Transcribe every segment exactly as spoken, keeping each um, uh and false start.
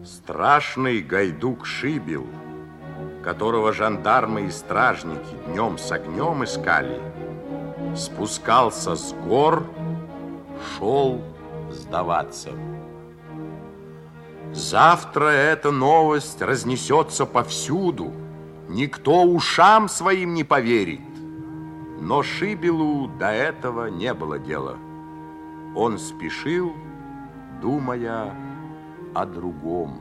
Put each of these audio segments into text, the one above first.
Страшный гайдук Шибил, которого жандармы и стражники днем с огнем искали, спускался с гор, шел сдаваться. Завтра эта новость разнесется повсюду, никто ушам своим не поверит. Но Шибилу до этого не было дела. Он спешил, думая о другом.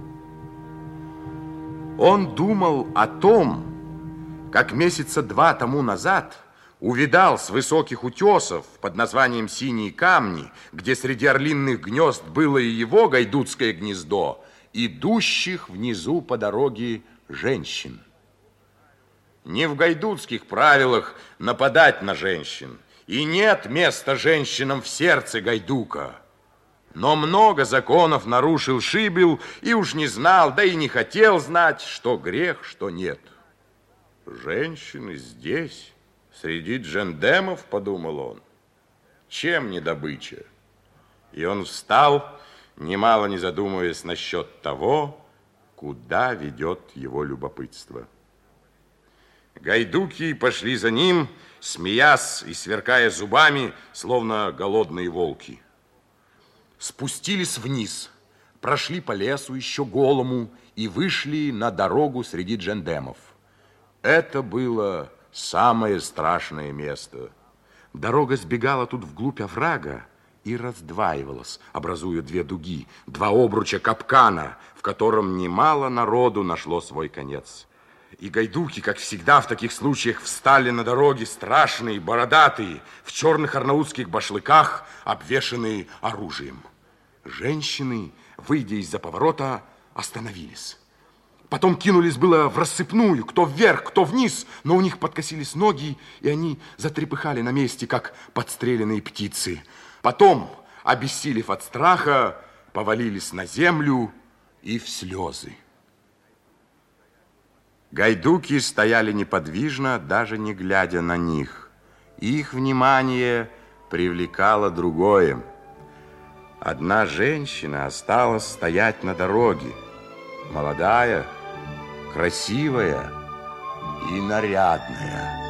Он думал о том, как месяца два тому назад увидал с высоких утесов под названием «Синие камни», где среди орлиных гнезд было и его гайдутское гнездо, идущих внизу по дороге женщин. Не в гайдутских правилах нападать на женщин, и нет места женщинам в сердце гайдука. Но много законов нарушил Шибил и уж не знал, да и не хотел знать, что грех, что нет. Женщины здесь, среди джендемов, подумал он, чем не добыча? И он встал, немало не задумываясь насчет того, куда ведет его любопытство. Гайдуки пошли за ним, смеясь и сверкая зубами, словно голодные волки. Спустились вниз, прошли по лесу еще голому и вышли на дорогу среди джендемов. Это было самое страшное место. Дорога сбегала тут вглубь оврага и раздваивалась, образуя две дуги, два обруча капкана, в котором немало народу нашло свой конец. И гайдуки, как всегда в таких случаях, встали на дороге страшные, бородатые, в черных арнаутских башлыках, обвешанные оружием. Женщины, выйдя из-за поворота, остановились. Потом кинулись было в рассыпную, кто вверх, кто вниз, но у них подкосились ноги, и они затрепыхали на месте, как подстреленные птицы. Потом, обессилев от страха, повалились на землю и в слезы. Гайдуки стояли неподвижно, даже не глядя на них. Их внимание привлекало другое. Одна женщина осталась стоять на дороге, молодая, красивая и нарядная.